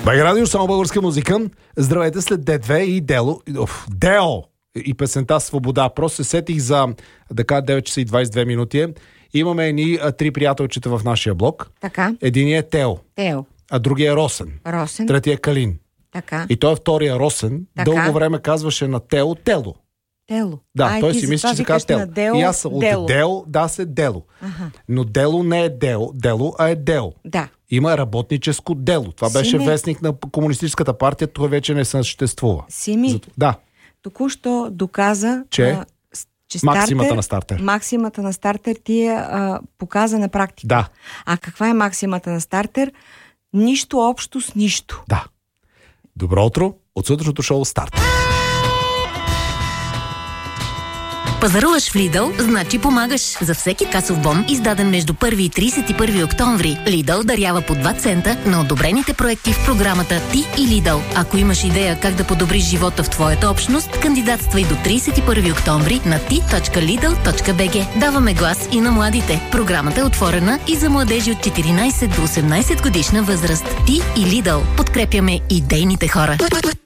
Бай радио, само българска музика. Здравейте, след Д2 и Део и песента Свобода. Просто се сетих за 9 часа и 22 минути. Имаме едни три приятелчета в нашия блог. Така. Единият е Тео. А другия е Росен. Третия е Калин. Така. И той е втория Росен. Така. Дълго време казваше на Тело. Да, той си мисли, че се казва Тело. И аз съм от Дело, се Дело. Ага. Но Дело не е Дело, а е Дело. Да. Има работническо дело. Това беше вестник на Комунистическата партия, това вече не съществува. Сими, да. Току-що доказа, че максимата на стартер ти показа на практика. Да. А каква е максимата на стартер? Нищо общо с нищо. Да. Добро утро от сутрешното шоу Старт. Пазаруваш в Lidl, значи помагаш. За всеки касов бон, издаден между 1 и 31 октомври, Lidl дарява по 2 цента на одобрените проекти в програмата Ти и Lidl. Ако имаш идея как да подобриш живота в твоята общност, кандидатствай до 31 октомври на ti.lidl.bg. Даваме глас и на младите. Програмата е отворена и за младежи от 14 до 18 годишна възраст. Ти и Lidl. Подкрепяме идейните хора.